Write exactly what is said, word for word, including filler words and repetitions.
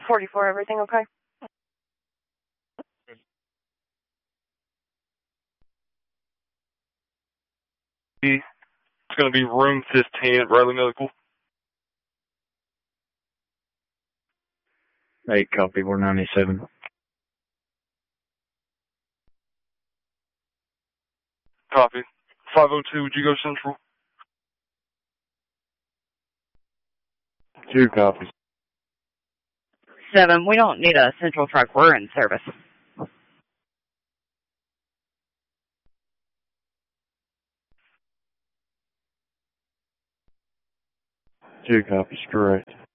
forty-four, everything okay? It's going to be room fifteen at Riley Medical. Eight, copy, we're ninety-seven. Copy. five oh two, would you go central? Two copies. Seven, we don't need a central truck. We're in service. Two copies, correct.